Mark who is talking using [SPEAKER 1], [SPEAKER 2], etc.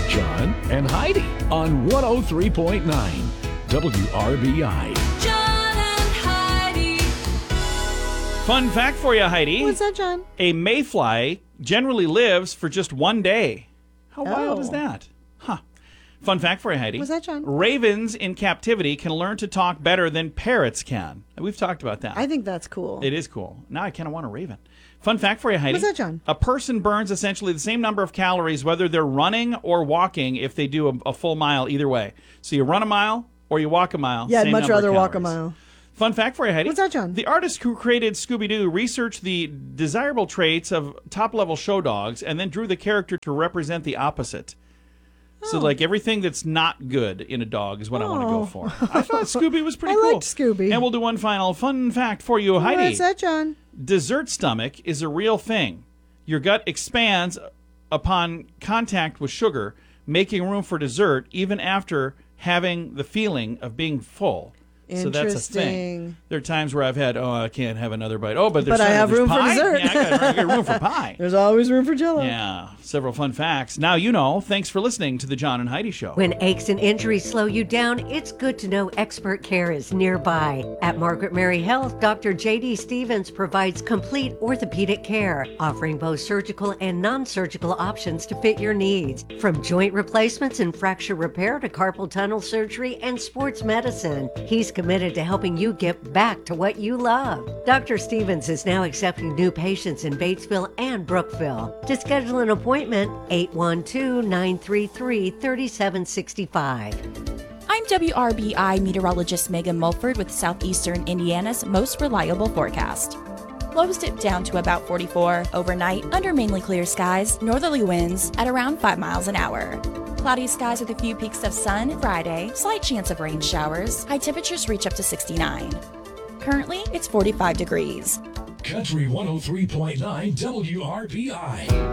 [SPEAKER 1] John and Heidi on 103.9 WRBI.
[SPEAKER 2] John and Heidi.
[SPEAKER 3] Fun fact for you, Heidi.
[SPEAKER 4] What's that, John?
[SPEAKER 3] A mayfly generally lives for just one day. How wild is
[SPEAKER 4] Oh.
[SPEAKER 3] that? Huh. Fun fact for you, Heidi.
[SPEAKER 4] What's that, John?
[SPEAKER 3] Ravens in captivity can learn to talk better than parrots can. We've talked about that.
[SPEAKER 4] I think that's cool.
[SPEAKER 3] It is cool. Now I kind of want a raven. Fun fact for you, Heidi.
[SPEAKER 4] What's that, John?
[SPEAKER 3] A person burns essentially the same number of calories whether they're running or walking if they do a full mile either way. So you run a mile or you walk a mile.
[SPEAKER 4] Yeah, I'd
[SPEAKER 3] same
[SPEAKER 4] much
[SPEAKER 3] number of
[SPEAKER 4] rather walk a
[SPEAKER 3] calories.
[SPEAKER 4] mile.
[SPEAKER 3] Fun fact for you, Heidi.
[SPEAKER 4] What's that, John?
[SPEAKER 3] The artist who created Scooby-Doo researched the desirable traits of top-level show dogs and then drew the character to represent the opposite. So, like, everything that's not good in a dog is what I want to go for. I thought Scooby was pretty
[SPEAKER 4] I
[SPEAKER 3] cool.
[SPEAKER 4] liked Scooby.
[SPEAKER 3] And we'll do one final fun fact for you, Heidi.
[SPEAKER 4] What's that, John?
[SPEAKER 3] Dessert stomach is a real thing. Your gut expands upon contact with sugar, making room for dessert even after having the feeling of being full. So that's a thing.
[SPEAKER 4] Interesting.
[SPEAKER 3] There are times where I've had, I can't have another bite. Oh, but there's
[SPEAKER 4] But I have
[SPEAKER 3] there's
[SPEAKER 4] room for
[SPEAKER 3] pie?
[SPEAKER 4] dessert.
[SPEAKER 3] Yeah, I got room for pie.
[SPEAKER 4] There's always room for Jell-O.
[SPEAKER 3] Yeah, several fun facts. Now you know. Thanks for listening to the John and Heidi Show.
[SPEAKER 5] When aches and injuries slow you down, it's good to know expert care is nearby. At Margaret Mary Health, Dr. J.D. Stevens provides complete orthopedic care, offering both surgical and non-surgical options to fit your needs. From joint replacements and fracture repair to carpal tunnel surgery and sports medicine, he's committed to helping you get back to what you love. Dr. Stevens is now accepting new patients in Batesville and Brookville. To schedule an appointment, 812-933-3765.
[SPEAKER 6] I'm WRBI meteorologist Megan Mulford with Southeastern Indiana's most reliable forecast. Lows dip down to about 44 overnight under mainly clear skies, northerly winds at around 5 miles an hour. Cloudy skies with a few peaks of sun Friday, slight chance of rain showers, high temperatures reach up to 69. Currently, it's 45 degrees.
[SPEAKER 1] Country 103.9 WRBI.